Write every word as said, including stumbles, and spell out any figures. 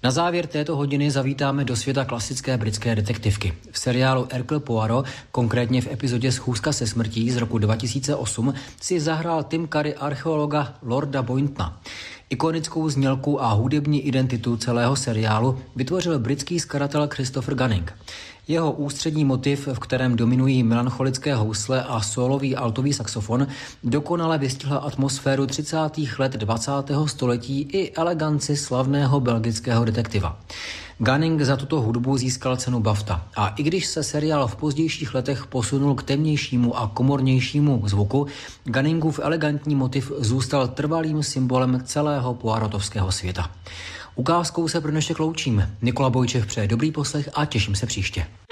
Na závěr této hodiny zavítáme do světa klasické britské detektivky. V seriálu Hercule Poirot, konkrétně v epizodě Schůzka se smrtí z roku dva tisíce osm, si zahrál Tim Curry archeologa Lorda Boyntona. Ikonickou znělku a hudební identitu celého seriálu vytvořil britský skladatel Christopher Gunning. Jeho ústřední motiv, v kterém dominují melancholické housle a sólový altový saxofon, dokonale vystihla atmosféru třicátých let dvacátého století i eleganci slavného belgického detektiva. Gunning za tuto hudbu získal cenu BAFTA a i když se seriál v pozdějších letech posunul k temnějšímu a komornějšímu zvuku, Gunningův elegantní motiv zůstal trvalým symbolem celého poirotovského světa. Ukázkou se pro dnešek loučím. Nikola Bojčev přeje dobrý poslech a těším se příště.